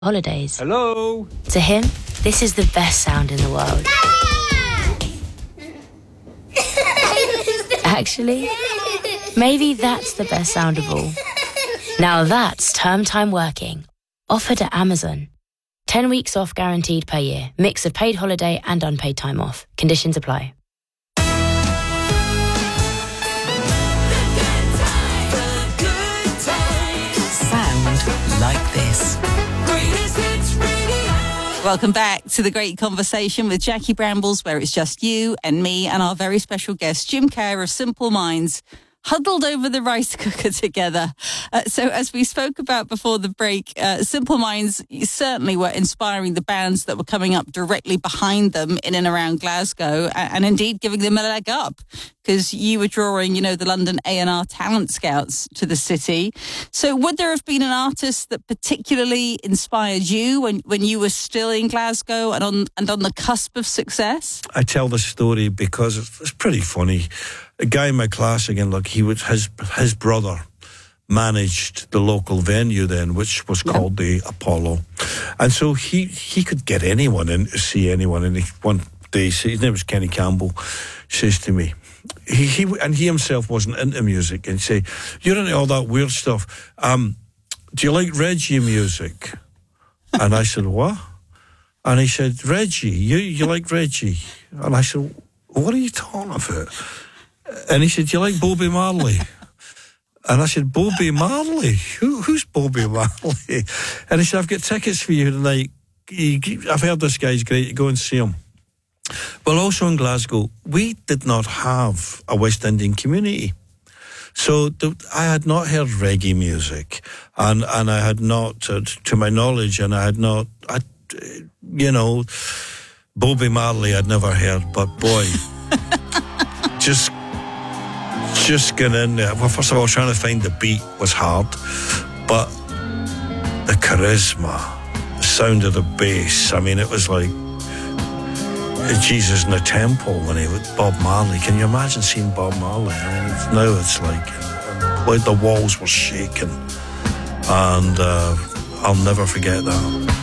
holidays. Hello? To him, this is the best sound in the world. Actually, maybe that's the best sound of all. Now that's term time working. Offered at Amazon. 10 weeks off guaranteed per year. Mix of paid holiday and unpaid time off. Conditions apply. Sound like this. Welcome back to The Great Conversation with Jackie Brambles, where it's just you and me and our very special guest, Jim Kerr of Simple Minds, huddled over the rice cooker together. So as we spoke about before the break, Simple Minds certainly were inspiring the bands that were coming up directly behind them in and around Glasgow, and indeed giving them a leg up, because you were drawing, the London A&R talent scouts to the city. So would there have been an artist that particularly inspired you when you were still in Glasgow and on the cusp of success? I tell this story because it's pretty funny. A guy in my class again, his brother managed the local venue then, which was called the Apollo. And so he could get anyone in to see anyone. And one day, his name was Kenny Campbell, says to me, he himself wasn't into music, and say, "You're into all that weird stuff. Do you like Reggie music?" And I said, "What?" And he said, "Reggie, you like Reggie?" And I said, "What are you talking about?" And he said, "Do you like Bobby Marley?" And I said, "Bobby Marley? Who's Bobby Marley?" And he said, "I've got tickets for you tonight. I've heard this guy's great. Go and see him." Well, also in Glasgow, we did not have a West Indian community. So I had not heard reggae music, and I had not, to my knowledge, and I had not, Bobby Marley I'd never heard, but boy, just getting in there. Well, first of all, trying to find the beat was hard, but the charisma, the sound of the bass, it was like Jesus in the temple when he was Bob Marley. Can you imagine seeing Bob Marley? Now it's like the walls were shaking, and I'll never forget that.